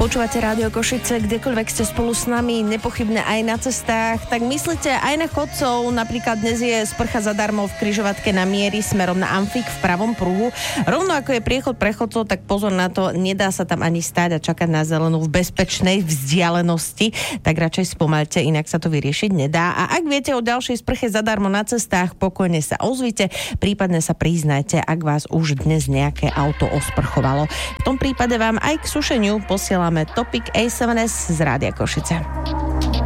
Počúvate Rádio Košice, kdekoľvek ste spolu s nami, nepochybne aj na cestách, tak myslíte aj na chodcov. Napríklad dnes je sprcha zadarmo v križovatke na Miery smerom na Amfik v pravom pruhu. Rovno ako je priechod pre chodcov, tak pozor na to, nedá sa tam ani stáť a čakať na zelenú v bezpečnej vzdialenosti, tak radšej spomaľte, inak sa to vyriešiť nedá. A ak viete o ďalšej sprche zadarmo na cestách, pokojne sa ozvite, prípadne sa priznajte, ak vás už dnes nejaké auto osprchovalo. V tom prípade vám aj k sušeniu posielame Topic A7S z Rádia Košice.